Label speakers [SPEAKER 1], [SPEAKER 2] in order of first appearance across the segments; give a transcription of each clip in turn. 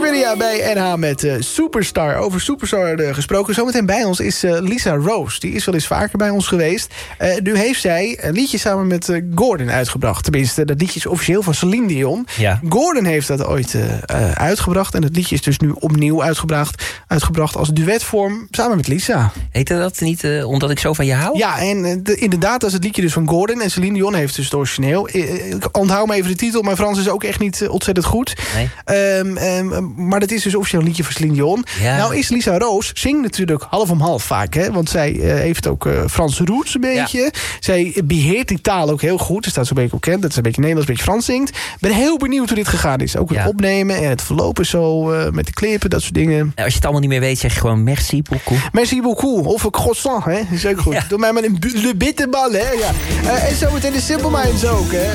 [SPEAKER 1] Queria bij NH met Superstar. Over Superstar gesproken. Zometeen bij ons is Lisa Rose. Die is wel eens vaker bij ons geweest. Nu heeft zij een liedje samen met Gordon uitgebracht. Tenminste, dat liedje is officieel van Celine Dion. Ja. Gordon heeft dat ooit uitgebracht. En het liedje is dus nu opnieuw uitgebracht als duetvorm samen met Lisa.
[SPEAKER 2] Heette dat niet Omdat ik zo van je hou?
[SPEAKER 1] Ja, en inderdaad, dat is het liedje dus van Gordon. En Celine Dion heeft dus het origineel. Ik onthoud me even de titel. Mijn Frans is ook echt niet ontzettend goed. Nee. Maar dat is dus officieel een liedje van Celine Dion. Ja. Nou is Lisa Rose, zingt natuurlijk half om half vaak. Hè? Want zij heeft ook Franse roots een beetje. Ja. Zij beheert die taal ook heel goed. Ze staat zo'n beetje bekend dat ze een beetje Nederlands, een beetje Frans zingt. Ik ben heel benieuwd hoe dit gegaan is. Ook het opnemen en het verlopen zo met de clippen, dat soort dingen.
[SPEAKER 2] Nou, als je het allemaal niet meer weet, zeg je gewoon merci beaucoup.
[SPEAKER 1] Merci beaucoup. Of croissant, hè. Dat is ook goed. Ja. Doe mij maar een le bitterbal, hè. Ja. En zo meteen de Simple Minds ook, hè.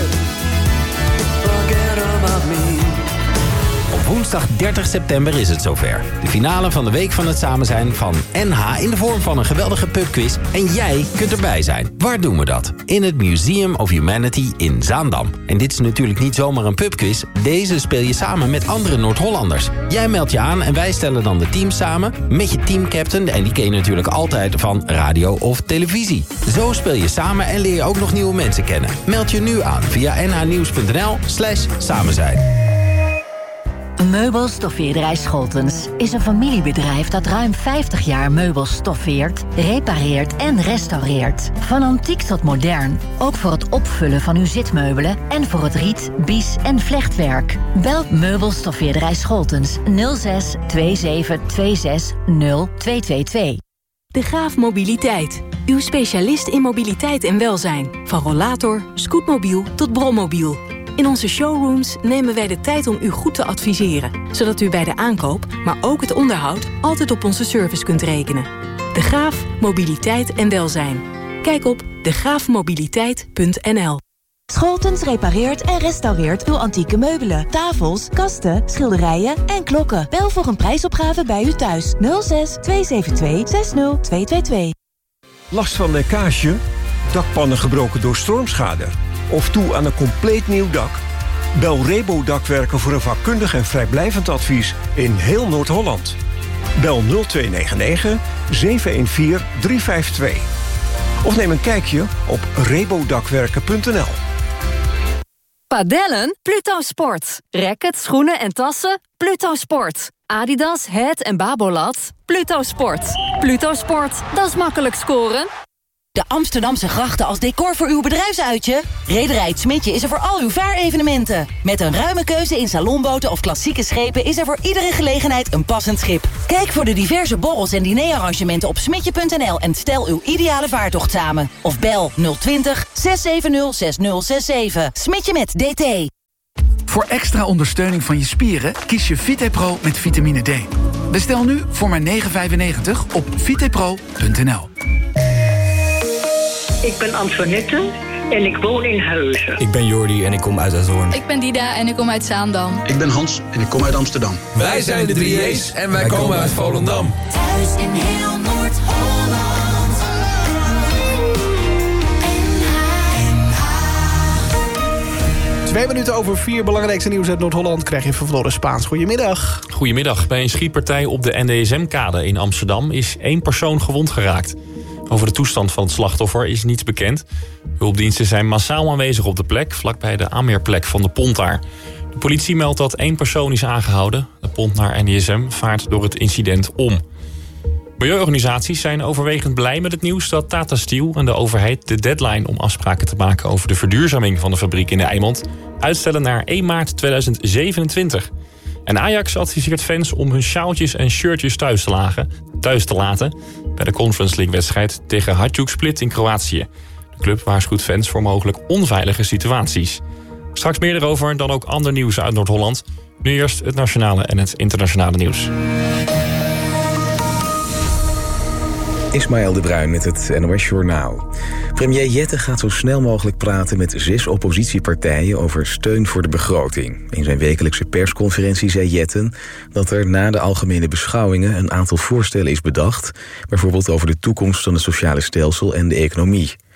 [SPEAKER 3] Op woensdag 30 september is het zover. De finale van de Week van het Samen Zijn van NH in de vorm van een geweldige pubquiz. En jij kunt erbij zijn. Waar doen we dat? In het Museum of Humanity in Zaandam. En dit is natuurlijk niet zomaar een pubquiz. Deze speel je samen met andere Noord-Hollanders. Jij meldt je aan en wij stellen dan de teams samen met je teamcaptain. En die ken je natuurlijk altijd van radio of televisie. Zo speel je samen en leer je ook nog nieuwe mensen kennen. Meld je nu aan via nhnieuws.nl/samenzijn.
[SPEAKER 4] Meubelstoffeerderij Scholtens is een familiebedrijf dat ruim 50 jaar meubels stoffeert, repareert en restaureert. Van antiek tot modern, ook voor het opvullen van uw zitmeubelen en voor het riet, bies en vlechtwerk. Bel Meubelstoffeerderij Scholtens 06 27 26 0222.
[SPEAKER 5] De Graaf Mobiliteit. Uw specialist in mobiliteit en welzijn. Van rollator, scootmobiel tot brommobiel. In onze showrooms nemen wij de tijd om u goed te adviseren, zodat u bij de aankoop, maar ook het onderhoud, altijd op onze service kunt rekenen. De Graaf Mobiliteit en Welzijn. Kijk op degraafmobiliteit.nl.
[SPEAKER 6] Scholtens repareert en restaureert uw antieke meubelen, tafels, kasten, schilderijen en klokken. Bel voor een prijsopgave bij u thuis. 06 272 60222.
[SPEAKER 7] Last van lekkage? Dakpannen gebroken door stormschade? Of toe aan een compleet nieuw dak? Bel Rebo Dakwerken voor een vakkundig en vrijblijvend advies in heel Noord-Holland. Bel 0299 714 352. Of neem een kijkje op rebodakwerken.nl.
[SPEAKER 8] Padellen? Pluto Sport. Racket, schoenen en tassen? Pluto Sport. Adidas, Head en Babolat? Pluto Sport. Pluto Sport, dat is makkelijk scoren.
[SPEAKER 9] De Amsterdamse grachten als decor voor uw bedrijfsuitje? Rederij Het Smitje is er voor al uw vaarevenementen. Met een ruime keuze in salonboten of klassieke schepen is er voor iedere gelegenheid een passend schip. Kijk voor de diverse borrels en dinerarrangementen op smidje.nl en stel uw ideale vaartocht samen. Of bel 020 670 6067. Smitje met DT.
[SPEAKER 10] Voor extra ondersteuning van je spieren kies je VitePro met vitamine D. Bestel nu voor maar €9,95 op vitepro.nl.
[SPEAKER 11] Ik ben Antoinette en ik woon in Huizen.
[SPEAKER 12] Ik ben Jordi en ik kom uit Uithoorn.
[SPEAKER 13] Ik ben Dida en ik kom uit Zaandam.
[SPEAKER 14] Ik ben Hans en ik kom uit Amsterdam.
[SPEAKER 15] Wij zijn de 3A's en wij komen uit Volendam.
[SPEAKER 16] Thuis in heel Noord-Holland.
[SPEAKER 1] 2 minuten over 4, belangrijkste nieuws uit Noord-Holland krijg je van Floris Spaans. Goedemiddag.
[SPEAKER 17] Goedemiddag. Bij een schietpartij op de NDSM-kade in Amsterdam is 1 persoon gewond geraakt. Over de toestand van het slachtoffer is niets bekend. Hulpdiensten zijn massaal aanwezig op de plek, vlakbij de aanmeerplek van de Pontaar. De politie meldt dat 1 persoon is aangehouden. De Pontaar NDSM vaart door het incident om. Milieuorganisaties zijn overwegend blij met het nieuws dat Tata Steel en de overheid de deadline om afspraken te maken over de verduurzaming van de fabriek in de Eimond uitstellen naar 1 maart 2027. En Ajax adviseert fans om hun sjaaltjes en shirtjes thuis te laten bij de Conference League-wedstrijd tegen Hajduk Split in Kroatië. De club waarschuwt fans voor mogelijk onveilige situaties. Straks meer erover, dan ook ander nieuws uit Noord-Holland. Nu eerst het nationale en het internationale nieuws.
[SPEAKER 18] Ismaël de Bruin met het NOS Journaal. Premier Jette gaat zo snel mogelijk praten met 6 oppositiepartijen over steun voor de begroting. In zijn wekelijkse persconferentie zei Jetten dat er na de algemene beschouwingen een aantal voorstellen is bedacht, bijvoorbeeld over de toekomst van het sociale stelsel en de economie.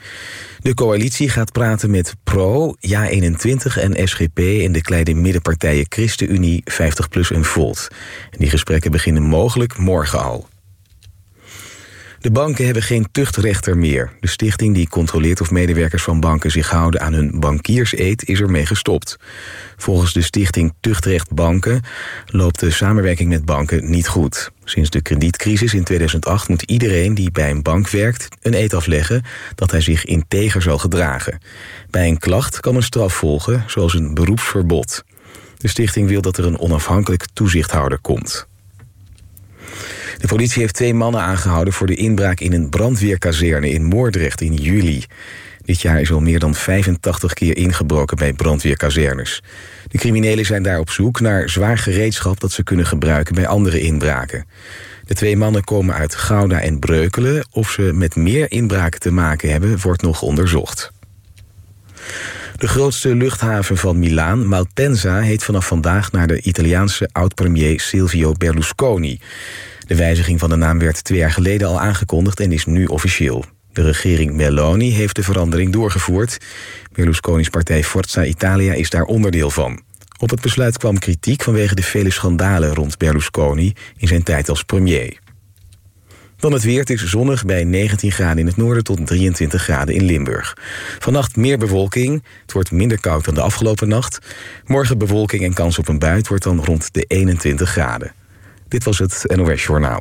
[SPEAKER 18] De coalitie gaat praten met PRO, JA21 en SGP... en de kleine middenpartijen ChristenUnie, 50PLUS en Volt. En die gesprekken beginnen mogelijk morgen al. De banken hebben geen tuchtrechter meer. De stichting die controleert of medewerkers van banken zich houden aan hun bankierseed is ermee gestopt. Volgens de stichting Tuchtrecht Banken loopt de samenwerking met banken niet goed. Sinds de kredietcrisis in 2008 moet iedereen die bij een bank werkt een eed afleggen dat hij zich integer zal gedragen. Bij een klacht kan een straf volgen, zoals een beroepsverbod. De stichting wil dat er een onafhankelijk toezichthouder komt. De politie heeft 2 mannen aangehouden voor de inbraak in een brandweerkazerne in Moordrecht in juli. Dit jaar is al meer dan 85 keer ingebroken bij brandweerkazernes. De criminelen zijn daar op zoek naar zwaar gereedschap dat ze kunnen gebruiken bij andere inbraken. De 2 mannen komen uit Gouda en Breukelen. Of ze met meer inbraken te maken hebben, wordt nog onderzocht. De grootste luchthaven van Milaan, Malpensa, heet vanaf vandaag naar de Italiaanse oud-premier Silvio Berlusconi. De wijziging van de naam werd 2 jaar geleden al aangekondigd en is nu officieel. De regering Meloni heeft de verandering doorgevoerd. Berlusconi's partij Forza Italia is daar onderdeel van. Op het besluit kwam kritiek vanwege de vele schandalen rond Berlusconi in zijn tijd als premier. Dan het weer. Het is zonnig bij 19 graden in het noorden tot 23 graden in Limburg. Vannacht meer bewolking. Het wordt minder koud dan de afgelopen nacht. Morgen bewolking en kans op een bui. Het wordt dan rond de 21 graden. Dit was het NOS Journaal.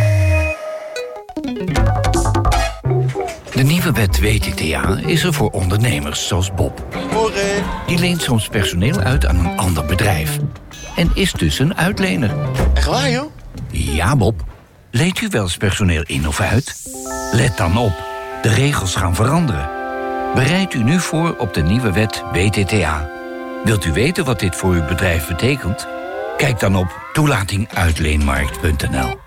[SPEAKER 19] De nieuwe wet WTTA is er voor ondernemers zoals Bob. Die leent soms personeel uit aan een ander bedrijf. En is dus een uitlener.
[SPEAKER 20] Echt waar, joh?
[SPEAKER 19] Ja, Bob. Leent u wel eens personeel in of uit? Let dan op. De regels gaan veranderen. Bereid u nu voor op de nieuwe wet WTTA. Wilt u weten wat dit voor uw bedrijf betekent? Kijk dan op toelatinguitleenmarkt.nl.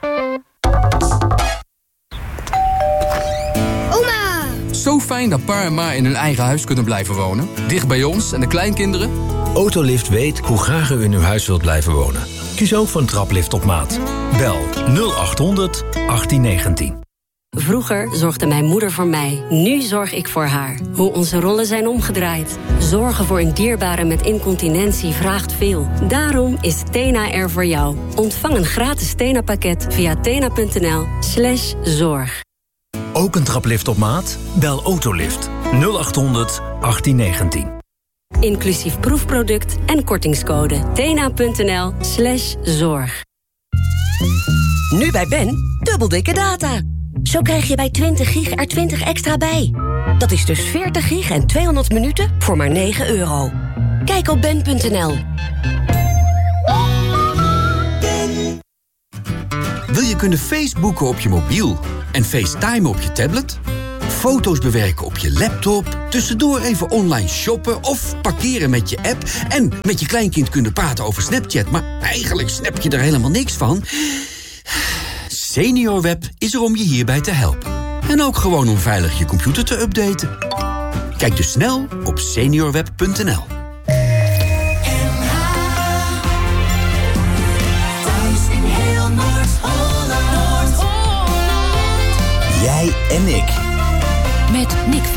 [SPEAKER 21] Zo fijn dat pa en ma in hun eigen huis kunnen blijven wonen. Dicht bij ons en de kleinkinderen.
[SPEAKER 22] Autolift weet hoe graag u in uw huis wilt blijven wonen. Kies ook voor een traplift op maat. Bel 0800 1819.
[SPEAKER 23] Vroeger zorgde mijn moeder voor mij. Nu zorg ik voor haar. Hoe onze rollen zijn omgedraaid. Zorgen voor een dierbare met incontinentie vraagt veel. Daarom is Tena er voor jou. Ontvang een gratis Tena-pakket via tena.nl/zorg.
[SPEAKER 22] Ook een traplift op maat? Bel Autolift 0800 1819.
[SPEAKER 23] Inclusief proefproduct en kortingscode. tena.nl/zorg.
[SPEAKER 24] Nu bij Ben, dubbel dikke data. Zo krijg je bij 20 gig er 20 extra bij. Dat is dus 40 gig en 200 minuten voor maar €9. Kijk op ben.nl.
[SPEAKER 25] Wil je kunnen Facebooken op je mobiel en FaceTime op je tablet? Foto's bewerken op je laptop, tussendoor even online shoppen of parkeren met je app en met je kleinkind kunnen praten over Snapchat, maar eigenlijk snap je er helemaal niks van? SeniorWeb is er om je hierbij te helpen. En ook gewoon om veilig je computer te updaten. Kijk dus snel op seniorweb.nl.
[SPEAKER 22] Jij en ik.
[SPEAKER 24] Met Nick